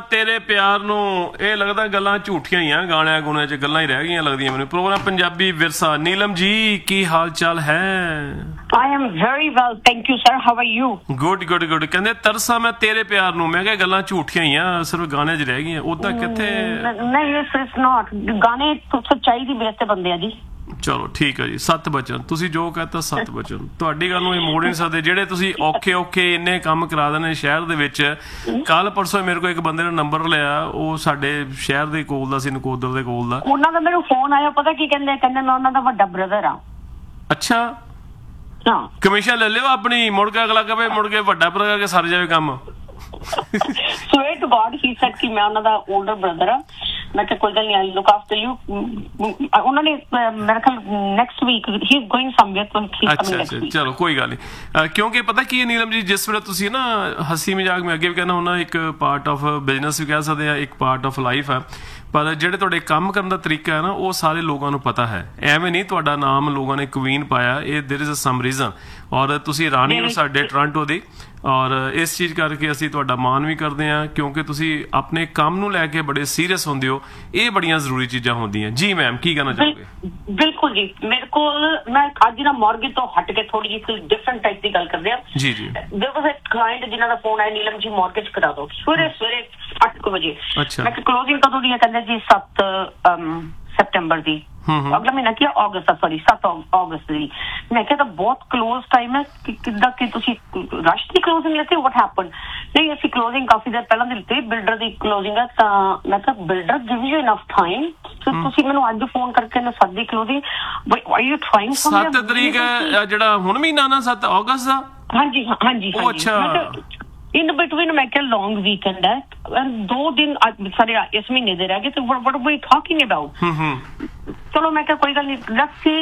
ਤੇਰੇ ਪਿਆਰ ਨੂੰ ਇਹ ਲੱਗਦਾ ਗੱਲਾਂ ਝੂਠੀਆਂ ਹੀ ਆ, ਗਾਣਿਆਂ ਗੁਣਿਆਂ 'ਚ ਗੱਲਾਂ ਹੀ ਰਹਿ ਗਈਆਂ ਲੱਗਦੀਆਂ ਮੈਨੂੰ। ਪ੍ਰੋਗਰਾਮ ਪੰਜਾਬੀ ਵਿਰਸਾ। ਨੀਲਮ ਜੀ ਕੀ ਹਾਲ ਚਾਲ ਹੈ? I am very well, thank you sir. How are you? Good good good. ਕਹਿੰਦੇ ਤਰਸਾ ਮੈਂ ਤੇਰੇ ਪਿਆਰ ਨੂੰ। ਮੈਂ ਕਿਹਾ ਗੱਲਾਂ ਝੂਠੀਆਂ ਹੀ ਆ, ਸਿਰਫ ਗਾਣਿਆਂ 'ਚ ਰਹਿ ਗਈਆਂ। ਉਦਾਂ ਕਿੱਥੇ? ਨਹੀਂ, it's not. ਗਾਣੇ ਸੱਚਾਈ ਦੀ ਬੇਸ ਤੇ ਬੰਦੇ ਆ ਜੀ। ਚਲੋ ਠੀਕ ਹੈ ਜੀ। 7 ਵਚਨ ਤੁਸੀਂ ਜੋ ਕਹਤਾ 7 ਵਚਨ। ਤੁਹਾਡੀ ਗੱਲ ਨੂੰ ਇਹ ਮੋੜ ਨਹੀਂ ਸਕਦੇ। ਜਿਹੜੇ ਤੁਸੀਂ ਔਖੇ ਇੰਨੇ ਕੰਮ ਕਰਾ ਦੇਣੇ ਸ਼ਹਿਰ ਦੇ ਵਿੱਚ। ਕੱਲ ਪਰਸੋਂ ਮੇਰੇ ਕੋਲ ਇੱਕ ਬੰਦੇ ਨੇ ਨੰਬਰ ਲਿਆ, ਉਹ ਸਾਡੇ ਸ਼ਹਿਰ ਦੇ ਕੋਲ ਦਾ ਸੀ, ਨਕੋਦਰ ਦੇ ਕੋਲ ਦਾ। ਉਹਨਾਂ ਦਾ ਮੈਨੂੰ ਫੋਨ ਆਇਆ, ਪਤਾ ਕੀ ਕਹਿੰਦੇ ਮੈਂ ਉਹਨਾਂ ਦਾ ਵੱਡਾ ਬ੍ਰਦਰ ਆ। ਅੱਛਾ, ਹਾਂ, ਕਮਿਸ਼ਨ ਲੈ ਲਿਓ ਆਪਣੀ। ਮੁੜ ਕੇ ਅਗਲਾ ਕਹੇ ਮੁੜ ਕੇ ਵੱਡਾ ਭਰਾ ਕਰਕੇ ਸਰ ਜਾਵੇ ਕੰਮ। swear to God he said ਕਿ ਮੈਂ ਉਹਨਾਂ ਦਾ older brother ਆ। ਮੈਂ ਕਿਹਾ ਕੋਈ ਗੱਲ ਨਹੀਂ, I'll look after you। ਉਹਨਾਂ ਨੇ ਮੇਰੇ ਖਿਆਲ next week he is going somewhere, so he's coming next week। ਚਲੋ ਕੋਈ ਗੱਲ ਨਹੀਂ। ਕਿਉਂਕਿ ਪਤਾ ਕੀ ਹੈ ਨੀਲਮ ਜੀ, ਜਿਸ ਵੇਲੇ ਤੁਸੀਂ ਨਾ ਹੱਸੀ ਮਜ਼ਾਕ ਮੈਂ ਅੱਗੇ ਵੀ ਕਹਿੰਦਾ ਹੁੰਦਾ, ਇੱਕ ਪਾਰਟ ਆਫ ਬਿਜ਼ਨਸ ਵੀ ਕਹਿ ਸਕਦੇ ਆ, ਇੱਕ ਪਾਰਟ ਆਫ ਲਾਈਫ ਆ। ਪਰ ਜਿਹੜੇ ਤੁਹਾਡੇ ਕੰਮ ਕਰਨ ਦਾ ਤਰੀਕਾ ਹੈ ਨਾ, ਉਹ ਸਾਰੇ ਲੋਕਾਂ ਨੂੰ ਪਤਾ ਹੈ। ਐਵੇਂ ਨਹੀਂ ਤੁਹਾਡਾ ਨਾਮ ਲੋਕਾਂ ਨੇ ਕੁਈਨ ਪਾਇਆ, ਇਹ ਦੇਰ ਇਜ਼ ਸਮ ਰੀਜ਼ਨ। ਔਰ ਤੁਸੀਂ ਰਾਣੀ ਹੋ ਸਾਡੇ ਟੋਰਾਂਟੋ ਦੀ, ਔਰ ਇਸ ਚੀਜ਼ ਕਰਕੇ ਅਸੀਂ ਤੁਹਾਡਾ ਮਾਣ ਵੀ ਕਰਦੇ ਹਾਂ, ਕਿਉਂਕਿ ਤੁਸੀਂ ਆਪਣੇ ਕੰਮ ਨੂੰ ਲੈ ਕੇ ਬੜੇ ਸੀਰੀਅਸ ਹੁੰਦੇ ਹੋ। ਇਹ ਬੜੀਆਂ ਜ਼ਰੂਰੀ ਚੀਜ਼ਾਂ ਹੁੰਦੀਆਂ। ਜੀ ਮੈਮ, ਕੀ ਕਹਿਣਾ ਚਾਹੋਗੇ? ਬਿਲਕੁਲ ਜੀ। ਮੇਰੇ ਕੋਲ ਮੈਂ ਅੱਜ ਨਾ ਮਾਰਗੇਜ ਤੋਂ ਹਟ ਕੇ ਥੋੜੀ ਜਿਹੀ ਡਿਫਰੈਂਟ ਟਾਈਪ ਦੀ ਗੱਲ ਕਰਦੇ ਆ। ਜੀ ਜੀ। ਦੇਰ ਵਾਸ ਅ ਕਲਾਇੰਟ ਜਿਨ੍ਹਾਂ ਦਾ ਫੋਨ ਆਇਆ, ਨੀਲਮ ਜੀ ਮਾਰਗੇਜ ਕਰਾ ਦਿਓ ਸਵੇਰੇ 8 ਵਜੇ। ਅੱਛਾ। ਮੈਂ ਕਲੋਜ਼ਿੰਗ ਕਦੋਂ ਦੀ ਹੈ? ਕਹਿੰਦੇ ਜੀ 7 ਸਤੰਬਰ ਦੀ। ਅਗਲਾ ਮਹੀਨਾ ਕੀ? ਅਗਸਤ, ਸੌਰੀ 7 ਅਗਸਤ ਦੀ। ਮੈਂ ਕਿਹਾ ਤਾਂ ਬਹੁਤ ਕਲੋਜ਼ ਟਾਈਮ ਹੈ, ਕਿੱਦਾਂ ਕਿ ਤੁਸੀਂ rush the closing ਲੈਤੇ? What happen? ਨਹੀਂ, ਅਸੀਂ ਕਲੋਜ਼ਿੰਗ ਕਾਫੀ ਦੇਰ ਪਹਿਲਾਂ ਦੀ ਲਿੱਤੀ, ਬਿਲਡਰ ਦੀ ਕਲੋਜ਼ਿੰਗ ਹੈ। ਤਾਂ ਮੈਂ ਕਿਹਾ builder give you enough time, ਤੁਸੀਂ ਮੈਨੂੰ ਅੱਜ ਫੋਨ ਕਰਕੇ ਨਾ 7 ਦੀ ਕਲੋਜ਼ਿੰਗ, ਆਰ ਯੂ ਟਰਾਈਂਗ? 7 ਤਰੀਕ ਜਿਹੜਾ ਹੁਣ ਮਹੀਨਾ ਨਾ 7 ਅਗਸਤ ਦਾ। ਹਾਂਜੀ ਹਾਂਜੀ। ਅੱਛਾ। ਇਨ ਬਿਟਵੀਨ ਮੈਂ ਕਿਹਾ ਲੌਂਗ ਵੀਕਐਂਡ ਹੈ, 2 ਦਿਨ ਸਾਰੇ ਇਸ ਮਹੀਨੇ ਦੇ ਰਹਿ ਗਏ, ਤੇ what are we talking about? ਚਲੋ ਮੈਂ ਕਿਹਾ ਕੋਈ ਗੱਲ ਨਹੀਂ, ਲੈਟਸ ਸੀ